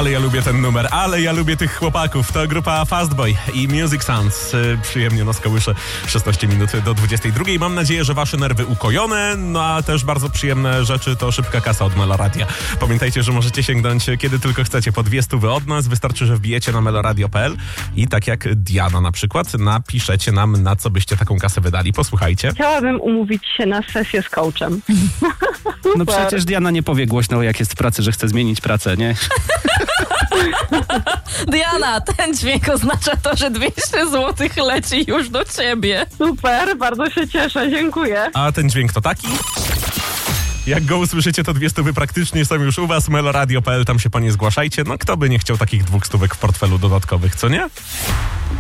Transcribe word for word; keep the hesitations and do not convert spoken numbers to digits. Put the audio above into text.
Ale ja lubię ten numer, ale ja lubię tych chłopaków. To grupa Fastboy i Music Sounds. Przyjemnie nas kołysze. szesnaście minut do dwudziestej drugiej. Mam nadzieję, że wasze nerwy ukojone, no a też bardzo przyjemne rzeczy to szybka kasa od Meloradia. Pamiętajcie, że możecie sięgnąć kiedy tylko chcecie po dwie stówy od nas. Wystarczy, że wbijecie na meloradio kropka p l i tak jak Diana na przykład, napiszecie nam, na co byście taką kasę wydali. Posłuchajcie. Chciałabym umówić się na sesję z coachem. No przecież Diana nie powie głośno, jak jest w pracy, że chce zmienić pracę, nie? Diana, ten dźwięk oznacza to, że dwieście złotych leci już do ciebie. Super, bardzo się cieszę, dziękuję. A ten dźwięk to taki? Jak go usłyszycie, to dwie stówy praktycznie są już u was. meloradio kropka p l, tam się panie zgłaszajcie. No kto by nie chciał takich dwóch stówek w portfelu dodatkowych, co nie?